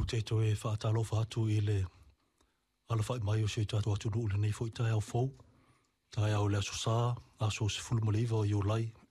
te to e whaatalo whaatu I le ala whai mai o se tātu atu nuu le nei fo I tae au fau. Tae au le aso sā, aso se fulumaliva o iolai,